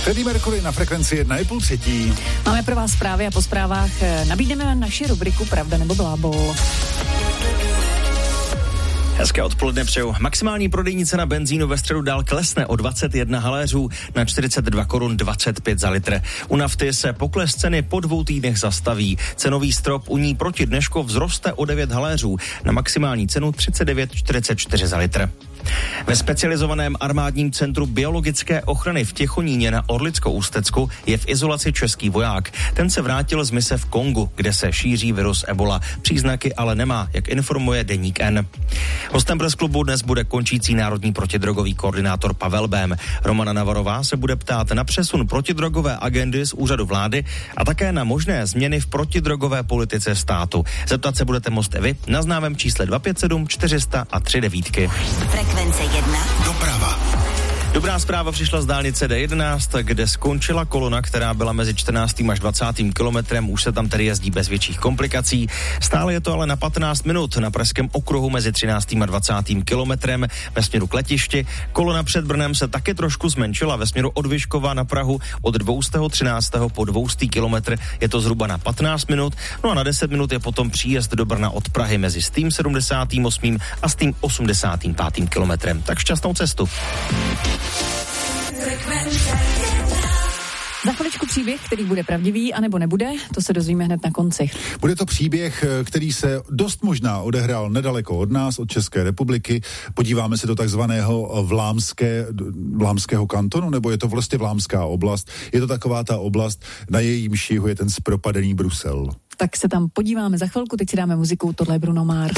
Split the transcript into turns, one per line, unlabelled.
Freddie Mercury na frekvenci 1,5.
Máme pro vás zprávy a po zprávách nabídneme naši rubriku Pravda nebo blábol.
Hezké odpoledne přeju. Maximální prodejní cena benzínu ve středu dál klesne o 21 haléřů na 42 korun 25 za litr. U nafty se pokles ceny po 2 týdnech zastaví. Cenový strop u ní proti dnešku vzroste o 9 haléřů na maximální cenu 39,44 za litr. Ve specializovaném armádním centru biologické ochrany v Těchoníně na Orlicko-Ústecku je v izolaci český voják. Ten se vrátil z mise v Kongu, kde se šíří virus Ebola. Příznaky ale nemá, jak informuje deník N. Hostem Press Klubu dnes bude končící národní protidrogový koordinátor Pavel Bém. Romana Navarová se bude ptát na přesun protidrogové agendy z úřadu vlády a také na možné změny v protidrogové politice státu. Zeptat se budete moct i vy na známém čísle 257 400 a 39.
Frekvence 1.
Doprava.
Dobrá zpráva přišla z dálnice D11, kde skončila kolona, která byla mezi 14. až 20. kilometrem. Už se tam tedy jezdí bez větších komplikací. Stále je to ale na 15 minut na Pražském okruhu mezi 13. a 20. kilometrem ve směru k letišti. Kolona před Brnem se taky trošku zmenšila ve směru od Vyškova na Prahu od 213. po 200. kilometr. Je to zhruba na 15 minut. No a na 10 minut je potom příjezd do Brna od Prahy mezi s tím 78. a s tím 85. kilometrem. Tak šťastnou cestu.
Za chviličku příběh, který bude pravdivý, anebo nebude, to se dozvíme hned na konci.
Bude to příběh, který se dost možná odehrál nedaleko od nás, od České republiky. Podíváme se do takzvaného vlámského kantonu, nebo je to vlastně vlámská oblast. Je to taková ta oblast, na jejím jihu je ten zpropadený Brusel.
Tak se tam podíváme za chvilku, teď si dáme muziku, tohle je Bruno Mars.